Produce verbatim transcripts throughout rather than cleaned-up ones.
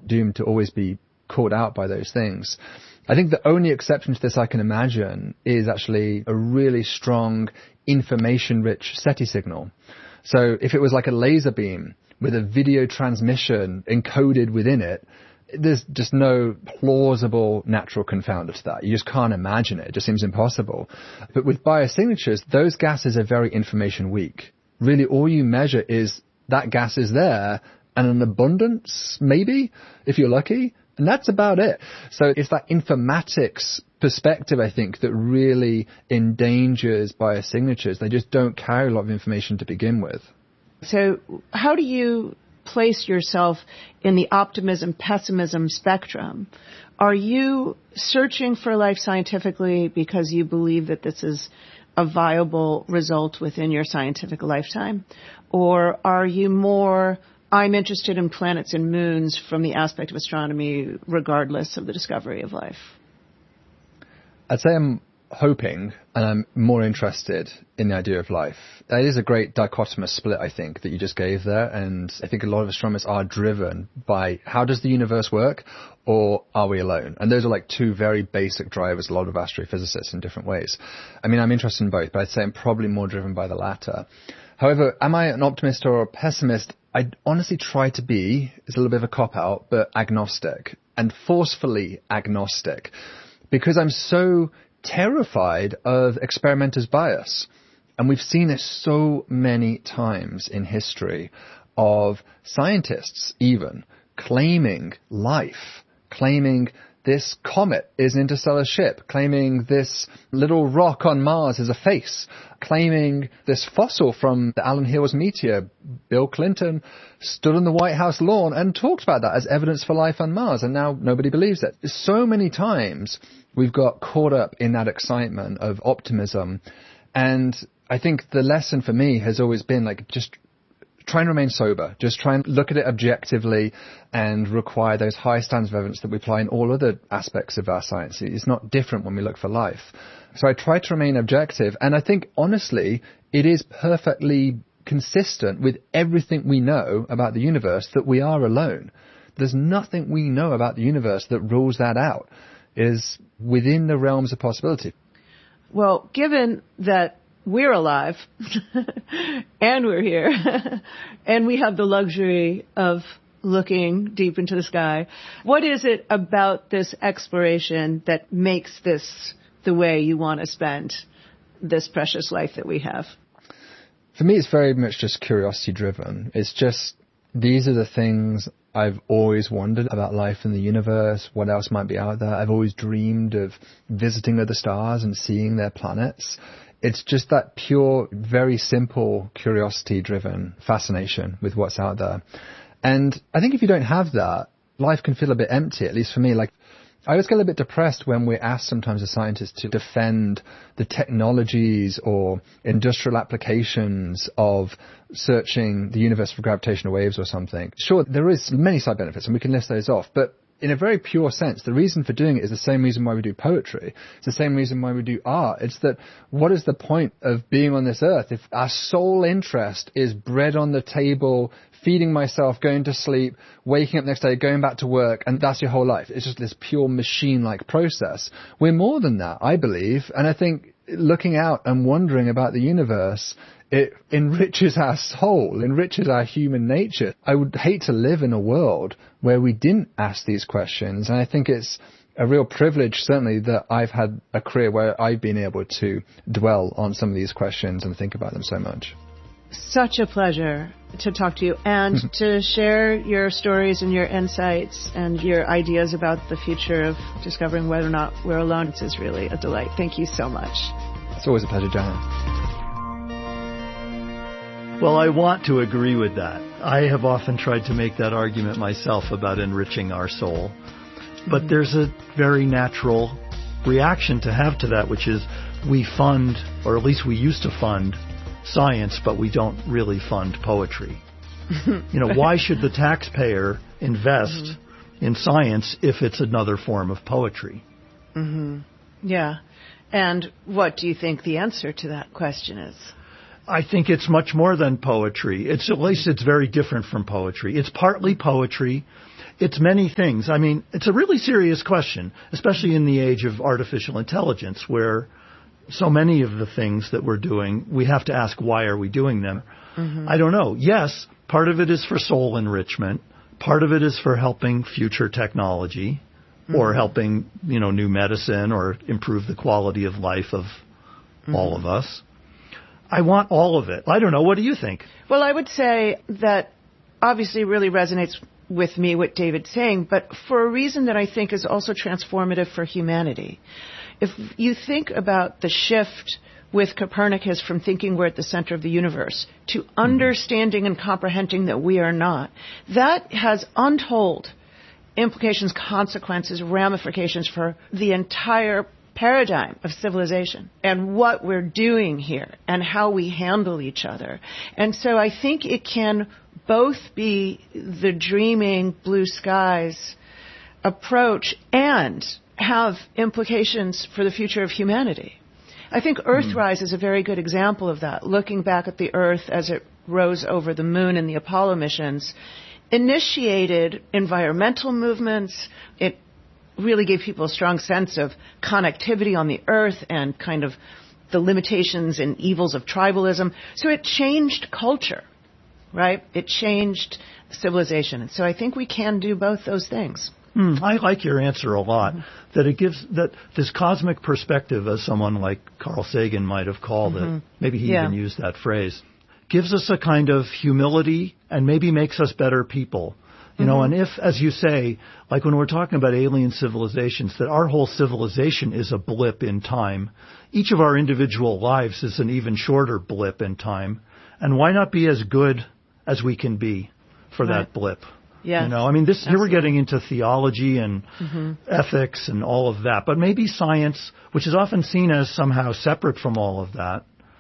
doomed to always be caught out by those things. I think the only exception to this I can imagine is actually a really strong information-rich SETI signal. So if it was like a laser beam with a video transmission encoded within it, there's just no plausible natural confounder to that. You just can't imagine it. It just seems impossible. But with biosignatures, those gases are very information weak. Really, all you measure is that gas is there and an abundance, maybe, if you're lucky. And that's about it. So it's that informatics perspective, I think, that really endangers biosignatures. They just don't carry a lot of information to begin with. So how do you place yourself in the optimism-pessimism spectrum? Are you searching for life scientifically because you believe that this is a viable result within your scientific lifetime? Or are you more, I'm interested in planets and moons from the aspect of astronomy regardless of the discovery of life? I'd say I'm hoping and I'm more interested in the idea of life. That is a great dichotomous split, I think, that you just gave there. And I think a lot of astronomers are driven by how does the universe work or are we alone? And those are like two very basic drivers, a lot of astrophysicists in different ways. I mean, I'm interested in both, but I'd say I'm probably more driven by the latter. However, am I an optimist or a pessimist? I honestly try to be, it's a little bit of a cop-out, but agnostic, and forcefully agnostic, because I'm so terrified of experimenter's bias. And we've seen this so many times in history of scientists even claiming life, claiming this comet is an interstellar ship, claiming this little rock on Mars is a face, claiming this fossil from the Allen Hills meteor. Bill Clinton stood on the White House lawn and talked about that as evidence for life on Mars, and now nobody believes it. So many times we've got caught up in that excitement of optimism, and I think the lesson for me has always been like just try and remain sober. Just try and look at it objectively and require those high standards of evidence that we apply in all other aspects of our science. It's not different when we look for life. So I try to remain objective. And I think, honestly, it is perfectly consistent with everything we know about the universe that we are alone. There's nothing we know about the universe that rules that out. It is within the realms of possibility. Well, given that we're alive and we're here and we have the luxury of looking deep into the sky, what is it about this exploration that makes this the way you want to spend this precious life that we have? For me, it's very much just curiosity driven. It's just, these are the things I've always wondered about life in the universe, what else might be out there. I've always dreamed of visiting other stars and seeing their planets. It's just that pure, very simple, curiosity-driven fascination with what's out there. And I think if you don't have that, life can feel a bit empty, at least for me. Like, I always get a bit depressed when we're asked sometimes as scientists to defend the technologies or industrial applications of searching the universe for gravitational waves or something. Sure, there is many side benefits, and we can list those off, but in a very pure sense, the reason for doing it is the same reason why we do poetry. It's the same reason why we do art. It's that what is the point of being on this earth if our sole interest is bread on the table, feeding myself, going to sleep, waking up next day, going back to work, and that's your whole life? It's just this pure machine-like process. We're more than that, I believe. And I think looking out and wondering about the universe, it enriches our soul, enriches our human nature. I would hate to live in a world where we didn't ask these questions. And I think it's a real privilege, certainly, that I've had a career where I've been able to dwell on some of these questions and think about them so much. Such a pleasure to talk to you and to share your stories and your insights and your ideas about the future of discovering whether or not we're alone. It's really a delight. Thank you so much. It's always a pleasure, Joanna. Well, I want to agree with that. I have often tried to make that argument myself about enriching our soul. But there's a very natural reaction to have to that, which is we fund, or at least we used to fund, science, but we don't really fund poetry. You know, why should the taxpayer invest mm-hmm. in science if it's another form of poetry? Mm-hmm. Yeah. And what do you think the answer to that question is? I think it's much more than poetry. It's at least it's very different from poetry. It's partly poetry. it's many things. I mean, it's a really serious question, especially in the age of artificial intelligence, where so many of the things that we're doing, we have to ask, why are we doing them? Mm-hmm. I don't know. Yes, part of it is for soul enrichment. Part of it is for helping future technology mm-hmm. or helping, you know, new medicine or improve the quality of life of mm-hmm. all of us. I want all of it. I don't know. What do you think? Well, I would say that obviously really resonates with me what David's saying, but for a reason that I think is also transformative for humanity. If you think about the shift with Copernicus from thinking we're at the center of the universe to understanding and comprehending that we are not, that has untold implications, consequences, ramifications for the entire paradigm of civilization and what we're doing here and how we handle each other. And so I think it can both be the dreaming blue skies approach and have implications for the future of humanity. I think Earthrise mm. is a very good example of that. Looking back at the Earth as it rose over the moon in the Apollo missions, initiated environmental movements. It really gave people a strong sense of connectivity on the Earth and kind of the limitations and evils of tribalism. So it changed culture, right? It changed civilization. And so I think we can do both those things. Mm, I like your answer a lot, mm-hmm. that it gives that this cosmic perspective, as someone like Carl Sagan might have called mm-hmm. it, maybe he yeah. even used that phrase, gives us a kind of humility and maybe makes us better people. You mm-hmm. know, and if, as you say, like when we're talking about alien civilizations, that our whole civilization is a blip in time, each of our individual lives is an even shorter blip in time, and why not be as good as we can be for right. that blip? Yeah. You know, I mean, this Absolutely. Here we're getting into theology and mm-hmm. ethics and all of that. But maybe science, which is often seen as somehow separate from all of that,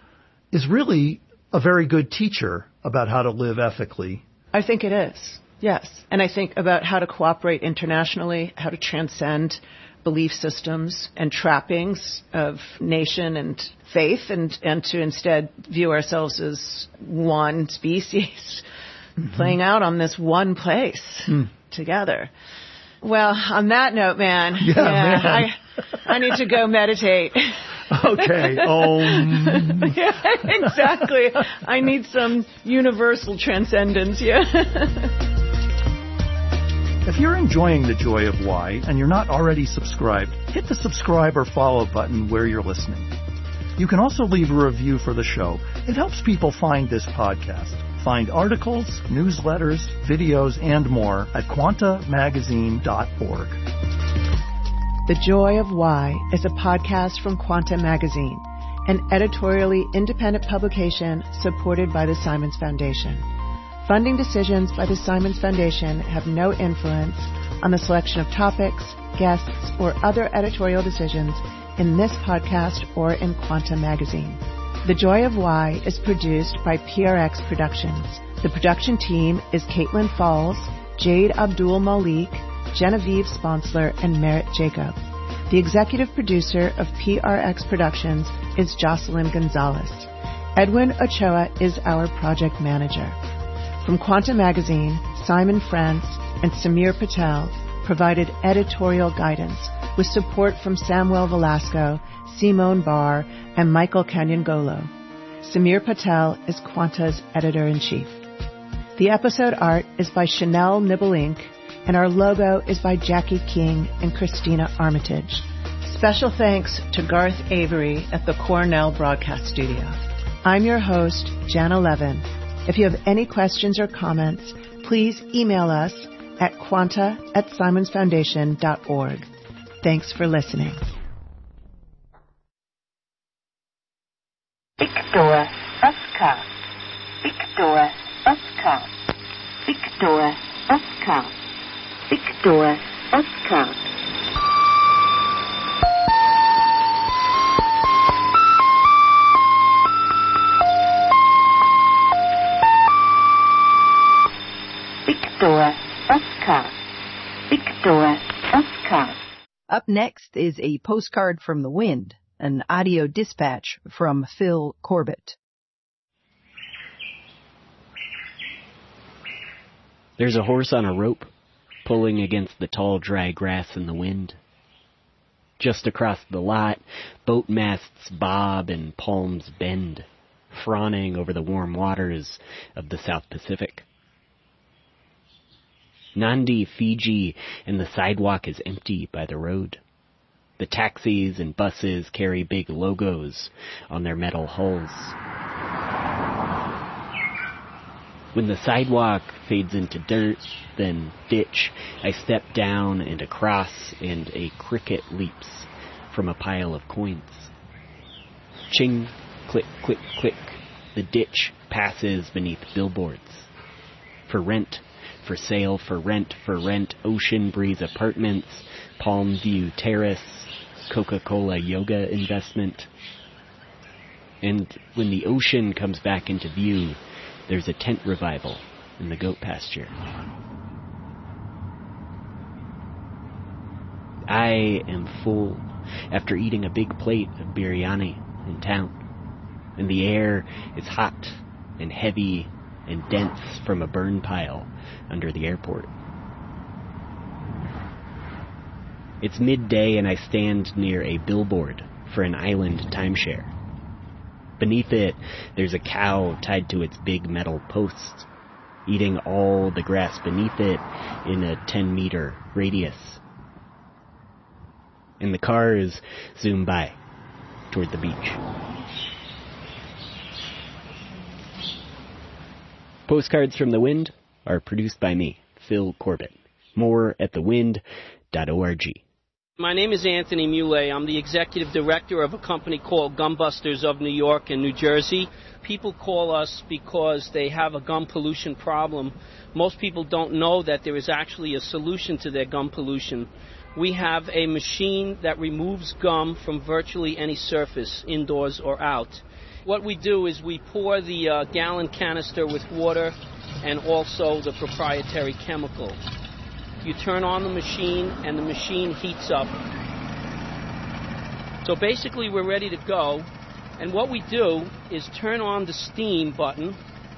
is really a very good teacher about how to live ethically. I think it is, yes. And I think about how to cooperate internationally, how to transcend belief systems and trappings of nation and faith, and, and to instead view ourselves as one species. Mm-hmm. Playing out on this one place mm. together. Well, on that note, man, yeah, yeah man. I, I need to go meditate. Okay. Um. Yeah, exactly. I need some universal transcendence. Yeah. If you're enjoying The Joy of Why and you're not already subscribed, hit the subscribe or follow button where you're listening. You can also leave a review for the show. It helps people find this podcast. Find articles, newsletters, videos, and more at quanta magazine dot org. The Joy of Why is a podcast from Quanta Magazine, an editorially independent publication supported by the Simons Foundation. Funding decisions by the Simons Foundation have no influence on the selection of topics, guests, or other editorial decisions in this podcast or in Quanta Magazine. The Joy of Why is produced by P R X Productions. The production team is Caitlin Falls, Jade Abdul Malik, Genevieve Sponsler, and Merritt Jacob. The executive producer of P R X Productions is Jocelyn Gonzalez. Edwin Ochoa is our project manager. From Quanta Magazine, Simon France and Samir Patel provided editorial guidance with support from Samuel Velasco, Simone Barr, and Michael Canyangolo. Samir Patel is Quanta's editor-in-chief. The episode art is by Chanel Nibelink, and our logo is by Jackie King and Christina Armitage. Special thanks to Garth Avery at the Cornell Broadcast Studio. I'm your host, Jana Levin. If you have any questions or comments, please email us at quanta at simons foundation dot org. Thanks for listening. Victor Oscar. Victor Oscar. Victor Oscar. Victor Oscar. Victor Oscar. Victor Oscar. Up next is a postcard from the wind, an audio dispatch from Phil Corbett. There's a horse on a rope. pulling against the tall, dry grass in the wind. Just across the lot, boat masts bob and palms bend, fawning over the warm waters of the South Pacific. Nandi, Fiji, and the sidewalk is empty by the road. The taxis and buses carry big logos on their metal hulls. When the sidewalk fades into dirt, then ditch, I step down and across, and a cricket leaps from a pile of coins. Ching, click, click, click. The ditch passes beneath billboards. For rent, for sale, for rent, for rent, Ocean Breeze Apartments, Palm View Terrace, Coca-Cola Yoga Investment. And when the ocean comes back into view, there's a tent revival in the goat pasture. I am full after eating a big plate of biryani in town, and the air is hot and heavy and dense from a burn pile under the airport. It's midday and I stand near a billboard for an island timeshare. Beneath it, there's a cow tied to its big metal post, eating all the grass beneath it in a ten-meter radius. And the cars zoom by toward the beach. Postcards from the Wind are produced by me, Phil Corbett. More at the wind dot org. My name is Anthony Muley. I'm the executive director of a company called Gumbusters of New York and New Jersey. People call us because they have a gum pollution problem. Most people don't know that there is actually a solution to their gum pollution. We have a machine that removes gum from virtually any surface, indoors or out. What we do is we pour the uh, gallon canister with water and also the proprietary chemical. You turn on the machine, and the machine heats up. So basically, we're ready to go. And what we do is turn on the steam button.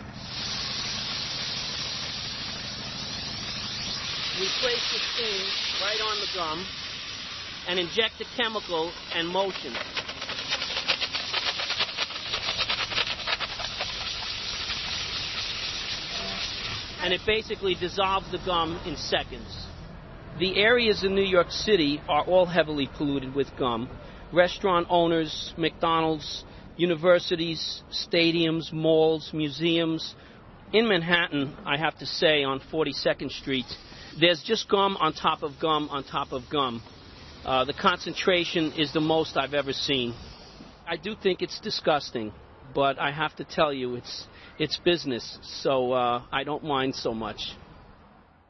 We place the steam right on the gum and inject the chemical and motion. And it basically dissolves the gum in seconds. The areas in New York City are all heavily polluted with gum. Restaurant owners, McDonald's, universities, stadiums, malls, museums. In Manhattan, I have to say, on forty-second Street, there's just gum on top of gum on top of gum. Uh, the concentration is the most I've ever seen. I do think it's disgusting, but I have to tell you, it's It's business, so uh, I don't mind so much.